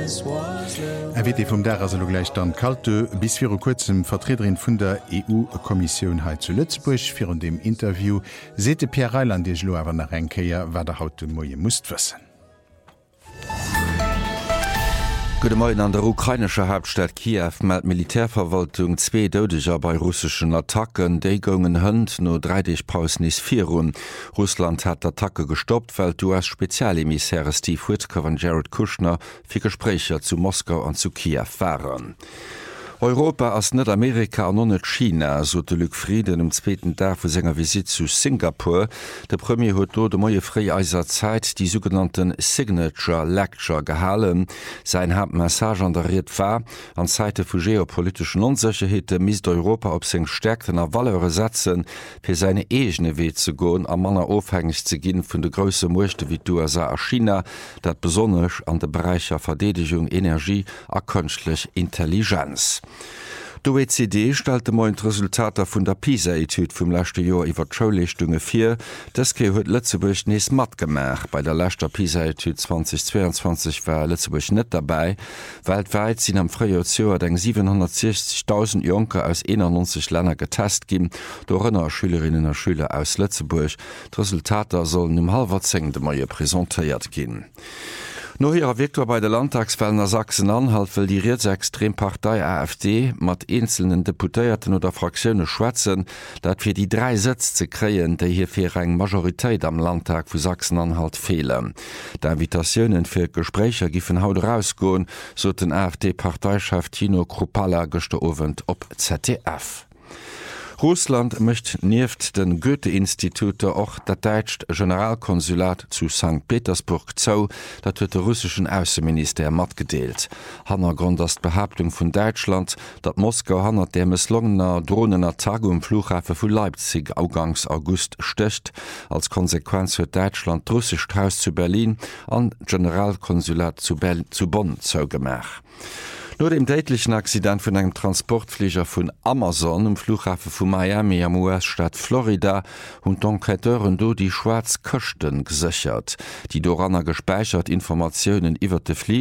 WT vum der aslo gleich dann kalte bis vir kurzem Vertreterin vun der EU-Kommission heit zu Lützburg fir an dem Interview sete Pierre Reiland Dich lo awer nach Renkeier war der haut Moie must wëssen. Gute Morgen an der ukrainische Hauptstadt Kiew meldt Militärverwaltung 2 Dodeger bei russischen Attacken. Die gingen hund no 30 Pausen is 4 Uhr. Russland hat Attacke gestoppt, weil US-Spezialemissäre Steve Witkoff und Jared Kushner für Gespräche zu Moskau und zu Kiew waren. Europa ass net Amerika an net China, so de Lück Frieden um zweiten Tag vu senger Visit zu Singapur. Der Premier huet do de moie Freieiser Zeit die sogenannten Signature Lecture gehalen. Sein Hauptmessage an der Rede war, an Seite vu geopolitischen Unsicherheiten misst Europa op seg stärkten Valore setzen, fir seine egene Weh zu goen, am Manner aufhängig zu ginn vun de grösse Mochte wie USA a China, dat besonnech an de Bereicher Verteidigung, Energie a künstlich Intelligenz. D'OECD stellte moi Resultater vun der PISA-Etude vum lächte Joer iwwer d'Schoulichtunge 4, Dëske huet Lëtzeburg nees mat gemach. Bei der lächter PISA-Etude 2022 war Lëtzeburg net dabei. Weltweit sinn am Freijoer eng 760.000 Jonker aus 91 Länner getest ginn, do ënner Schülerinnen a Schüler aus Lëtzeburg. D'Resultater sollen halber de Maier präsentéiert ginn. No ihrer Viktor bei der Landtagswahlen Sachsen-Anhalt will die Rechtsextrempartei AfD mat einzelnen Deputéierten oder Fraktionen schwätzen, dat fir die 3 Sitze ze kreien, déi hier fir eng Majoritéit am Landtag vu Sachsen-Anhalt fehlen. D'invitationen fir Gesprächer giffen haut rausgoen, so den AfD-Parteichef Tino Kruppalla gestern op ZDF. Russland möcht nieft den Goethe-Institute och dat Deitscht Generalkonsulat zu St. Petersburg zou, dat huet der russischen Außenminister mat gedeelt. Hannergrund as Behauptung vun Deutschland, dat Moskau hanner der misslongener drohnener Tage um Flughafe vu Leipzig augangs August stöcht. Als Konsequenz huet Deutschland Russisch Haus zu Berlin an Generalkonsulat zu Bonn zougemach. Nur dem tätlichen Accident vun engem Transportflieger vun Amazon im Flughafen vu Miami am US-Staat Florida hun d'Enquêteuren do die Schwarzköchten gesichert. Die Doranner gespeichert Informationen iwwer de Flieger